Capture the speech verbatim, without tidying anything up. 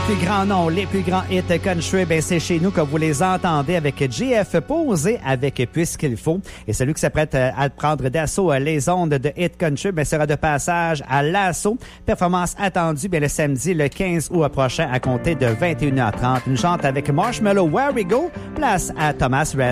plus grands noms, les plus grands hits country, ben c'est chez nous que vous les entendez avec J F posé avec Puisqu'il faut. Et celui qui s'apprête à prendre d'assaut les ondes de hit country, ben sera de passage à l'assaut. Performance attendue ben le samedi le quinze août prochain à compter de vingt et une heures trente. Une chante avec Marshmello, Where We Go, place à Thomas Rhett.